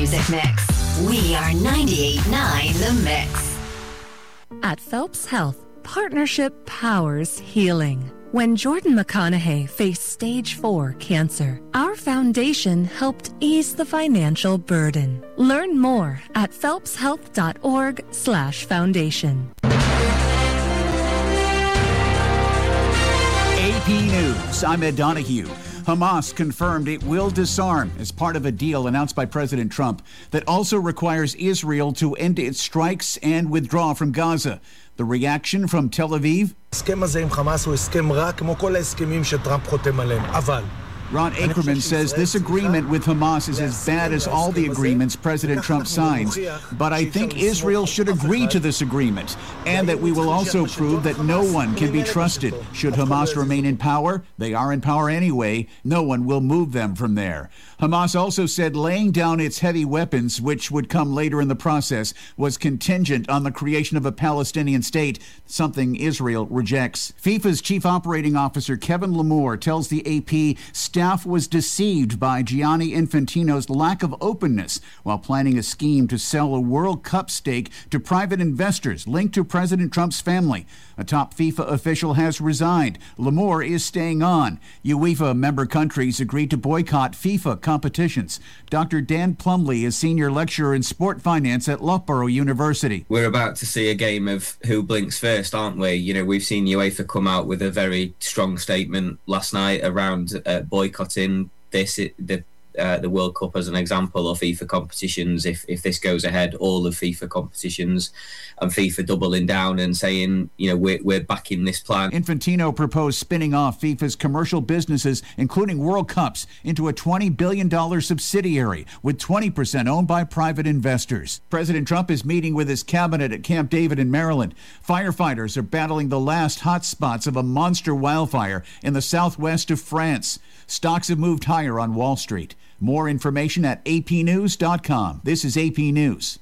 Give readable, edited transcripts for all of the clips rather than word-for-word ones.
music mix. We are 98.9 The Mix. At Phelps Health, partnership powers healing. When Jordan McConaughey faced stage 4 cancer, our foundation helped ease the financial burden. Learn more at phelpshealth.org/foundation. AP News, I'm Ed Donahue. Hamas confirmed it will disarm as part of a deal announced by President Trump that also requires Israel to end its strikes and withdraw from Gaza. The reaction from Tel Aviv? ההסכם הזה עם חמאס הוא הסכם רע כמו כל ההסכמים שטראמפ חותם עליהם. אבל Ron Ackerman says this agreement with Hamas is as bad as all the agreements President Trump signs. But I think Israel should agree to this agreement, and that we will also prove that no one can be trusted. Should Hamas remain in power, they are in power anyway, no one will move them from there. Hamas also said laying down its heavy weapons, which would come later in the process, was contingent on the creation of a Palestinian state, something Israel rejects. FIFA's chief operating officer Kevin Lamore tells the AP staff was deceived by Gianni Infantino's lack of openness while planning a scheme to sell a World Cup stake to private investors linked to President Trump's family. A top FIFA official has resigned. Lamore is staying on. UEFA member countries agreed to boycott FIFA competitions. Dr. Dan Plumley is senior lecturer in sport finance at Loughborough University. We're about to see a game of who blinks first, aren't we? You know, we've seen UEFA come out with a very strong statement last night around boycotting the World Cup as an example of FIFA competitions. If this goes ahead, all of FIFA competitions, and FIFA doubling down and saying, you know, we're backing this plan. Infantino proposed spinning off FIFA's commercial businesses, including World Cups, into a $20 billion subsidiary with 20% owned by private investors. President Trump is meeting with his cabinet at Camp David in Maryland. Firefighters are battling the last hot spots of a monster wildfire in the southwest of France. Stocks have moved higher on Wall Street. More information at apnews.com. This is AP News.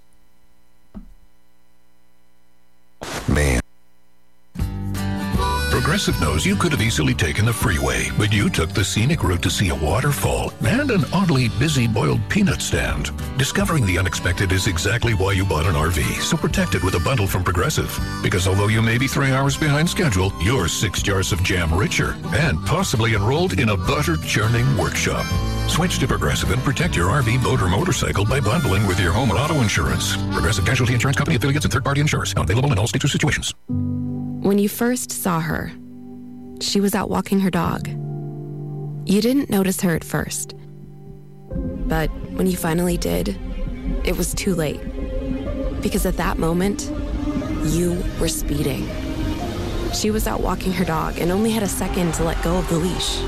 Man. Progressive knows you could have easily taken the freeway, but you took the scenic route to see a waterfall and an oddly busy boiled peanut stand. Discovering the unexpected is exactly why you bought an RV, so protect it with a bundle from Progressive. Because although you may be 3 hours behind schedule, you're 6 jars of jam richer and possibly enrolled in a butter-churning workshop. Switch to Progressive and protect your RV, boat, or motorcycle by bundling with your home and auto insurance. Progressive Casualty Insurance Company affiliates and third-party insurers. Not available in all states or situations. When you first saw her, she was out walking her dog. You didn't notice her at first. But when you finally did, it was too late. Because at that moment, you were speeding. She was out walking her dog and only had a second to let go of the leash.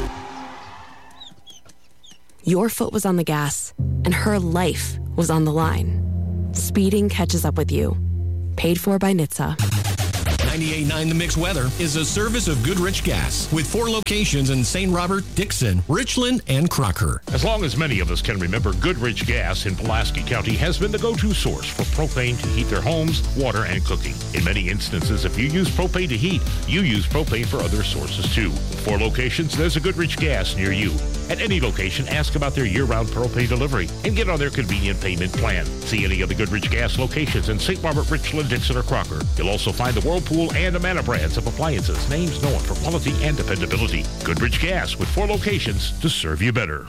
Your foot was on the gas, and her life was on the line. Speeding catches up with you. Paid for by NHTSA. 98.9 The Mix Weather is a service of Goodrich Gas with 4 locations in St. Robert, Dixon, Richland, and Crocker. As long as many of us can remember, Goodrich Gas in Pulaski County has been the go-to source for propane to heat their homes, water, and cooking. In many instances, if you use propane to heat, you use propane for other sources too. With 4 locations, there's a Goodrich Gas near you. At any location, ask about their year-round propane delivery and get on their convenient payment plan. See any of the Goodrich Gas locations in St. Robert, Richland, Dixon, or Crocker. You'll also find the Whirlpool and Amana brands of appliances, names known for quality and dependability. Goodrich Gas with 4 locations to serve you better.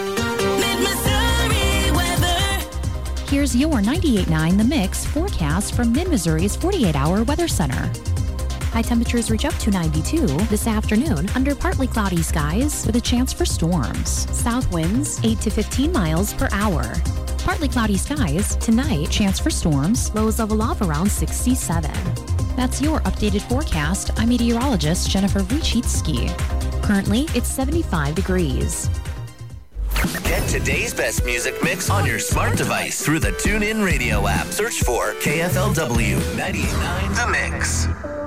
Here's your 98.9 The Mix forecast from Mid-Missouri's 48-hour weather center. High temperatures reach up to 92 this afternoon under partly cloudy skies with a chance for storms. South winds 8 to 15 miles per hour. Partly cloudy skies tonight, chance for storms, lows level off around 67. That's your updated forecast. I'm meteorologist Jennifer Wojcicki. Currently, it's 75 degrees. Get today's best music mix on your smart device through the TuneIn Radio app. Search for KFLW 98.9 The Mix.